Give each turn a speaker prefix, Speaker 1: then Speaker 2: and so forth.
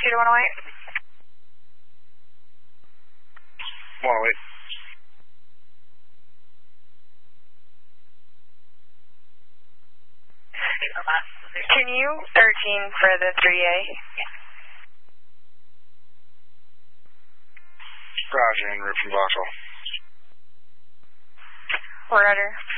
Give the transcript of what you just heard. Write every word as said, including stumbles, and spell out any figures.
Speaker 1: two to one oh eight.
Speaker 2: one oh eight.
Speaker 1: Can you thirteen for the three A?
Speaker 2: Roger, en route from Vauxhall.
Speaker 1: Roger.